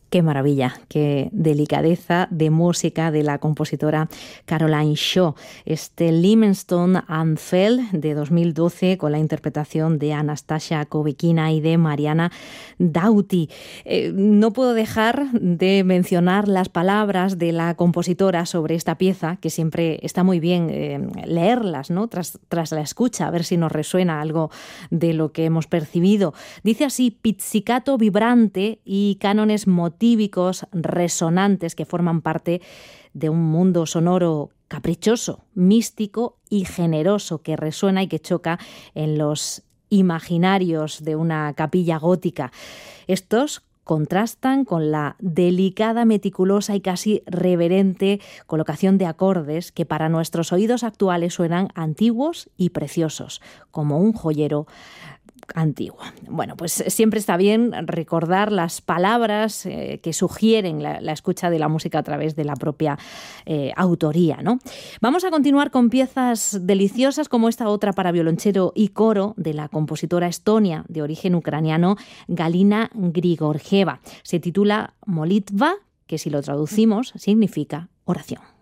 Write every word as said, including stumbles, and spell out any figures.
Qué maravilla, qué delicadeza de música de la compositora Caroline Shaw. Este Limestone and Fell de dos mil doce con la interpretación de Anastasia Kobeckina y de Mariana Doughty. Eh, no puedo dejar de mencionar las palabras de la compositora sobre esta pieza, que siempre está muy bien eh, leerlas, ¿no? Tras, tras la escucha, a ver si nos resuena algo de lo que hemos percibido. Dice así: pizzicato vibrante y cánones motívados típicos, resonantes, que forman parte de un mundo sonoro caprichoso, místico y generoso, que resuena y que choca en los imaginarios de una capilla gótica. Estos contrastan con la delicada, meticulosa y casi reverente colocación de acordes que para nuestros oídos actuales suenan antiguos y preciosos, como un joyero antiguo. Bueno, pues siempre está bien recordar las palabras eh, que sugieren la, la escucha de la música a través de la propia eh, autoría, ¿no? Vamos a continuar con piezas deliciosas como esta otra para violonchelo y coro de la compositora estonia de origen ucraniano Galina Grigorjeva. Se titula Molitva, que si lo traducimos significa oración.